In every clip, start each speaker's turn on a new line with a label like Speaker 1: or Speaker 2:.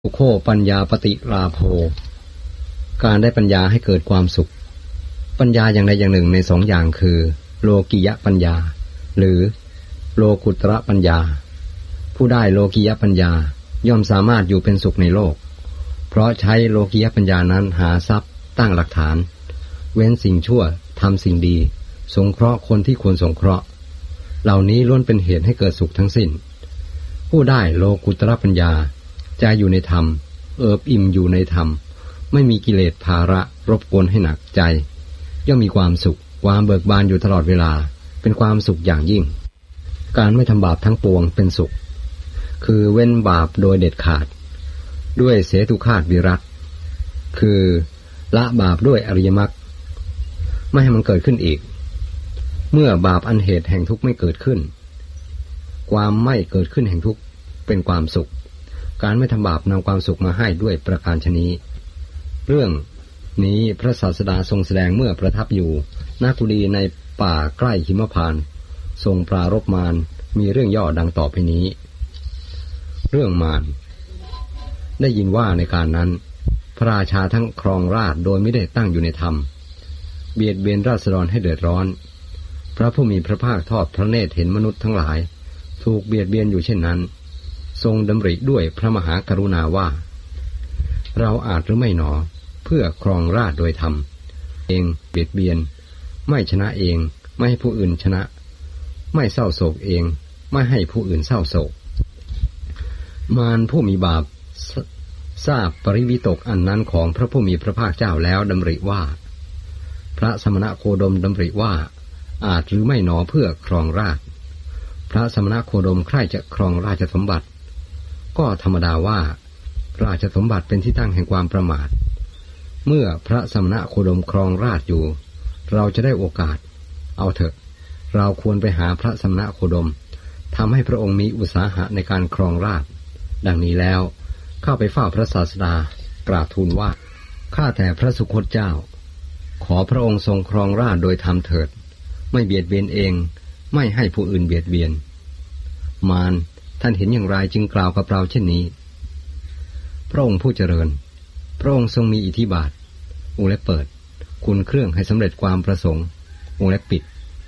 Speaker 1: อุโคปัญญาปฏิลาโภการได้ปัญญาให้เกิดความสุขปัญญาอย่างใดอย่างหนึ่งในสองอย่างคือโลกิยปัญญาหรือโลกุตระปัญญาผู้ได้โลกิยปัญญาย่อมสามารถอยู่เป็นสุขในโลกเพราะใช้โลกิยปัญญานั้นหาทรัพย์ตั้งหลักฐานเว้นสิ่งชั่วทำสิ่งดีสงเคราะห์คนที่ควรสงเคราะห์เหล่านี้ล้วนเป็นเหตุให้เกิดสุขทั้งสิ้นผู้ได้โลกุตระปัญญาจะอยู่ในธรรมเอิบอิ่มอยู่ในธรรมไม่มีกิเลสภาระรบกวนให้หนักใจย่อมมีความสุขความเบิกบานอยู่ตลอดเวลาเป็นความสุขอย่างยิ่งการไม่ทำบาปทั้งปวงเป็นสุขคือเว้นบาปโดยเด็ดขาดด้วยเสตุฆาตวิรัตคือละบาปด้วยอริยมรรคไม่ให้มันเกิดขึ้นอีกเมื่อบาปอันเหตุแห่งทุกข์ไม่เกิดขึ้นความไม่เกิดขึ้นแห่งทุกข์เป็นความสุขการไม่ทำบาปนำความสุขมาให้ด้วยประการฉะนี้เรื่องนี้พระศาสดาทรงแสดงเมื่อประทับอยู่ณกุฏีในป่าใกล้หิมพานต์ทรงปรารภมารมีเรื่องย่อดังต่อไปนี้เรื่องมารได้ยินว่าในการนั้นพระราชาทั้งครองราชย์โดยไม่ได้ตั้งอยู่ในธรรมเบียดเบียนราษฎรให้เดือดร้อนพระผู้มีพระภาคทอดพระเนตรเห็นมนุษย์ทั้งหลายถูกเบียดเบียนอยู่เช่นนั้นทรงดำริด้วยพระมหากรุณาว่าเราอาจหรือไม่หนอเพื่อครองราชย์โดยธรรมเองเบียดเบียนไม่ชนะเองไม่ให้ผู้อื่นชนะไม่เศร้าโศกเองไม่ให้ผู้อื่นเศร้าโศกมารผู้มีบาปทราบปริวิตกอันนั้นของพระผู้มีพระภาคเจ้าแล้วดำริว่าพระสมณโคดมดำริว่าอาจหรือไม่หนอเพื่อครองราชย์พระสมณโคดมใคร่จะครองราชสมบัติก็ธรรมดาว่าราชสมบัติเป็นที่ตั้งแห่งความประมาทเมื่อพระสมณโคดมครองราชย์อยู่เราจะได้โอกาสเอาเถอะเราควรไปหาพระสมณโคดมทำให้พระองค์มีอุตสาหะในการครองราชย์ดังนี้แล้วเข้าไปเฝ้าพระศาสดากราบทูลว่าข้าแต่พระสุคตเจ้าขอพระองค์ทรงครองราชย์โดยธรรมเถิดไม่เบียดเบียนเองไม่ให้ผู้อื่นเบียดเบียนมารท่านเห็นอย่างไรจึงกล่าวกับเราเช่นนี้พระองค์ผู้เจริญพระองค์ทรงมีอิทธิบาทวงเล็บเปิดคุณเครื่องให้สำเร็จความประสงค์วงเล็บปิด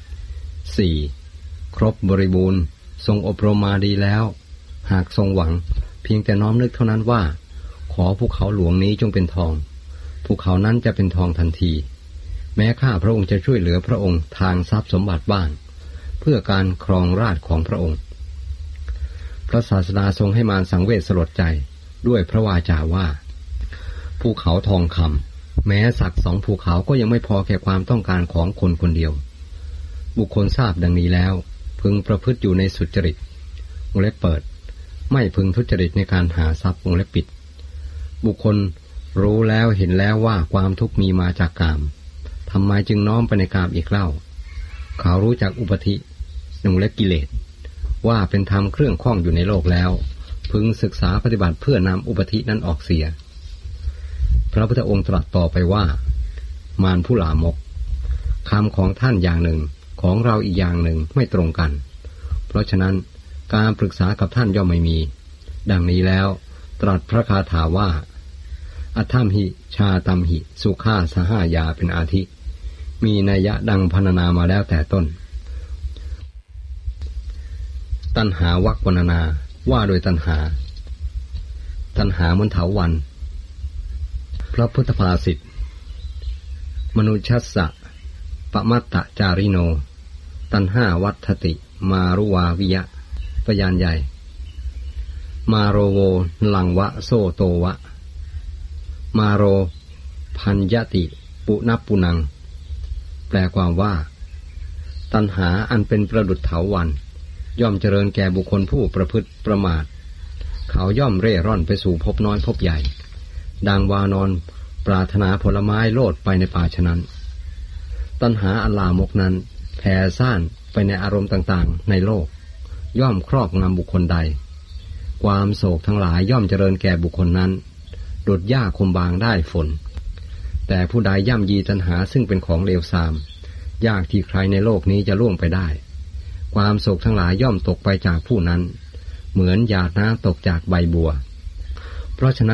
Speaker 1: 4. ครบบริบูรณ์ทรงอบรมมาดีแล้วหากทรงหวังเพียงแต่น้อมนึกเท่านั้นว่าขอภูเขาหลวงนี้จงเป็นทองภูเขานั้นจะเป็นทองทันทีแม้ข้าพระองค์จะช่วยเหลือพระองค์ทางทรัพย์สมบัติบ้างเพื่อการครองราชย์ของพระองค์พระศาสดาทรงให้มารสังเวชสลดใจด้วยพระวาจาว่าภูเขาทองคำแม้สัก2 ภูเขาก็ยังไม่พอแก่ความต้องการของคนคนเดียวบุคคลทราบดังนี้แล้วพึงประพฤติอยู่ในสุจริตวงเล็บเปิดไม่พึงทุจริตในการหาทรัพย์วงเล็บปิดบุคคลรู้แล้วเห็นแล้วว่าความทุกข์มีมาจากกามทำไมจึงน้อมไปในกามอีกเล่าเขารู้จักอุปธิวงเล็บกิเลสว่าเป็นธรรมเครื่องข้องอยู่ในโลกแล้วพึงศึกษาปฏิบัติเพื่อนำอุปธินั้นออกเสียพระพุทธองค์ตรัสต่อไปว่ามารผู้ลามกคำของท่านอย่างหนึ่งของเราอีกอย่างหนึ่งไม่ตรงกันเพราะฉะนั้นการปรึกษากับท่านย่อมไม่มีดังนี้แล้วตรัสพระคาถาว่าอัตถัมหิชาตัมหิสุขาสหายาเป็นอาทิมีนัยยะดังพรรณนามาแล้วแต่ต้นตัณหาวรรควรรณนาว่าโดยตัณหามนเถาวัลย์พระพุทธภาษิตมนุชัสสะปมัตตจาริโนตัณหาวัฏฐติมารุวาวิยะพยานใหญ่มาโรโวลังวะโซโตวะมาโรพัญญติปุณปุนังแปลความว่าตัณหาอันเป็นประดุจเถาวัลย์ย่อมเจริญแก่บุคคลผู้ประพฤติประมาทเขาย่อมเร่ร่อนไปสู่ภพน้อยภพใหญ่ดังวานอนปรารถนาผลไม้โลดไปในป่าฉะนั้นตัณหาอันลามกนั้นแผ่ซ่านไปในอารมณ์ต่างๆในโลกย่อมครอบงำบุคคลใดความโศกทั้งหลายย่อมเจริญแก่บุคคลนั้นดุจหญ้าคมบางได้ฝนแต่ผู้ใดย่ำยีตัณหาซึ่งเป็นของเลวทรามยากที่ใครในโลกนี้จะล่วงไปได้ความโศกทั้งหลายย่อมตกไปจากผู้นั้นเหมือนหยาดน้ำตกจากใบบัวเพราะฉะนั้น